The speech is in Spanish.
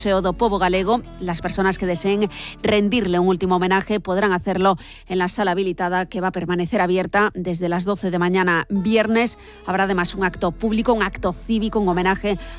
Museo do Pobo Galego. Las personas que deseen rendirle un último homenaje podrán hacerlo en la sala habilitada, que va a permanecer abierta desde las 12 de mañana viernes. Habrá además un acto público, un acto cívico, un homenaje